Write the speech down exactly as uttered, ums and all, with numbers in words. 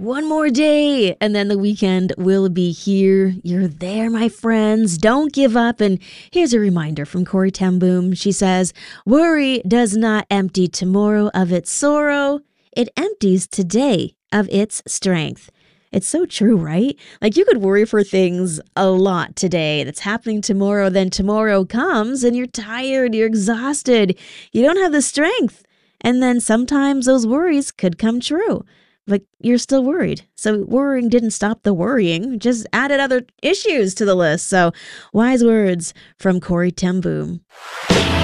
One more day, and then the weekend will be here. You're there, my friends. Don't give up. And here's a reminder from Corey ten Boom. She says, worry does not empty tomorrow of its sorrow. It empties today of its strength. It's so true, right? Like you could worry for things a lot today that's happening tomorrow. Then tomorrow comes and you're tired, you're exhausted. You don't have the strength. And then sometimes those worries could come true. But you're still worried. So worrying didn't stop the worrying, just added other issues to the list. So wise words from Corey ten Boom.